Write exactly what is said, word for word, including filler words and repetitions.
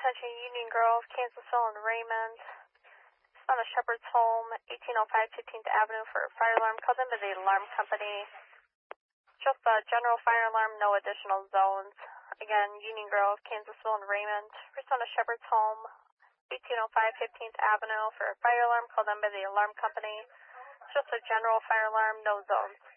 Attention Union Grove, Kansasville, and Raymond. It's on a Shepherd's Home, eighteen oh five fifteenth Avenue for a fire alarm. Call them to the alarm company. Just a general fire alarm, no additional zones. Again, Union Grove, Kansasville, and Raymond. It's on a Shepherd's Home, eighteen oh five fifteenth Avenue for a fire alarm. Call them by the alarm company. Just a general fire alarm, no zones.